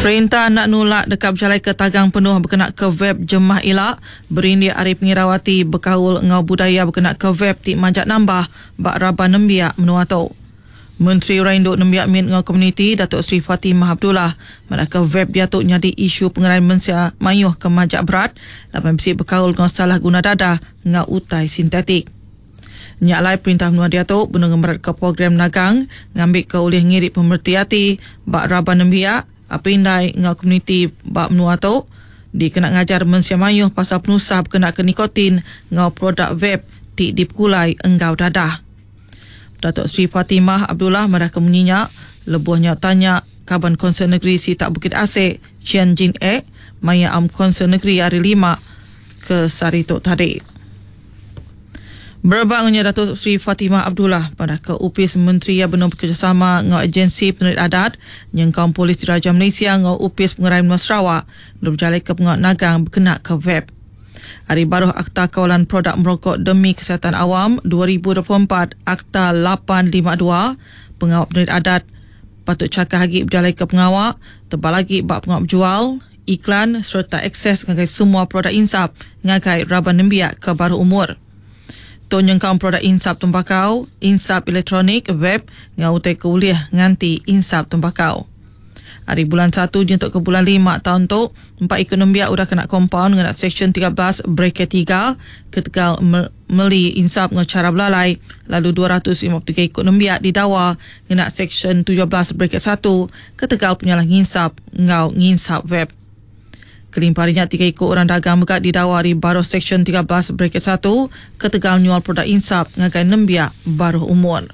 Perintah nak nolak dekat berjalai ke tagang penuh berkenaan ke web Jemaah Elak. Berindi Ari Pengirawati berkaul ngau budaya berkenaan ke web Tik Manjat Nambah bak Raban Nembiak menuatau. Menteri Rainduk Nembiak Min ngau komuniti Datuk Seri Fatimah Abdullah manakah web diatuk nyadi isu pengerai mensia mayuh ke majak berat lapan besi berkaul ngau salah guna dadah ngau utai sintetik. Nyak lai perintah menua diatuk benung ngemerat ke program nagang ngambil ke oleh ngirik pemerti hati bak Raban Nembiak apa indai ngau komuniti bak menua tu dikena ngajar mensia mayuh pasal penusah berkenaan ke nikotin ngau produk vape tik dipekulai enggau dadah. Datuk Seri Fatimah Abdullah madah kemunyinya lebuhnya tanya Kaban Konsul Negeri Sitak Bukit Asik Chian Jin Ek maya am Konsul Negeri hari 5 ke Saritok tadi. Berbangnya Datuk Seri Fatimah Abdullah pada ke upis Menteri yang benar bekerjasama dengan agensi penerit adat yang kaum polis Diraja Malaysia dengan upis pengerai Menua Sarawak berjalan ke penguat nagang berkenaan ke web. Hari baru Akta Kawalan Produk Merokok Demi Kesihatan Awam 2024 Akta 852 pengawal penerit adat patut cakap lagi berjalan ke pengawal tebal lagi bak pengawal berjual iklan serta akses ngagai semua produk insaf ngagai Raban Nembiak ke baru umur. Tonyengkau produk insap tembakau, insap elektronik, web, ngau utai kuliah nganti insap tembakau. Hari bulan 1 jentuk ke bulan 5 tahun tu, 4 ekonomi udah kena kompaun dengan Seksyen 13 bracket 3 ketika meli insap dengan cara belalai, lalu 253 ekonomi didakwa dengan Seksyen 17 bracket 1 ketika penyalah nginsap ngau nginsap web. Kelimparinya 3 ekor orang dagang megat didakwa di baru Seksyen 13 bracket 1 ketegal nyual produk insap ngagai Nembiak baru umur.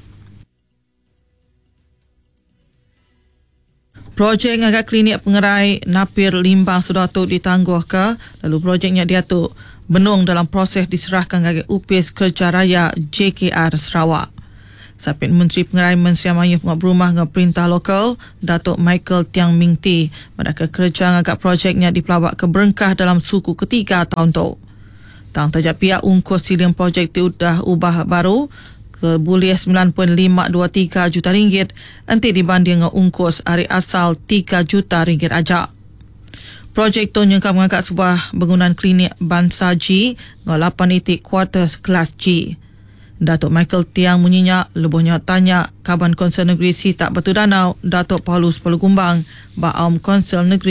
Projek ngagai klinik pengerai napir limbang sudah tu ditangguh ke lalu projeknya dia tu benung dalam proses diserahkan ngagai upis kerja raya JKR Sarawak. Sapit Menteri Pengerai Mensia Mayuh Penguat Berumah dengan Perintah Lokal Datuk Michael Tiang Ming Ti pada kerja ngagak projeknya dipelawak ke Berengkah dalam suku ketiga tahun tu. Tang tajak pihak ungkos siling projek itu dah ubah baru ke buliah 9.523 juta ringgit nanti dibanding dengan ungkos hari asal 3 juta ringgit aja. Projek tu yang mengangkat sebuah bangunan klinik Bansaji dengan 8 titik kuartus kelas G. Datuk Michael Tiang munyinya lebuhnya tanya Kaban Konsul Negeri Sitak Batu Danau Datuk Paulus Polugumbang ba Konsul Negeri